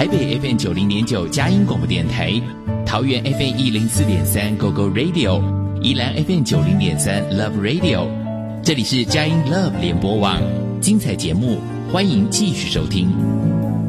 台北 FM90.9 佳音广播电台，桃园 FM104.3 GO GO Radio， 宜兰 FM90.3 Love Radio， 这里是佳音 Love 联播网，精彩节目欢迎继续收听。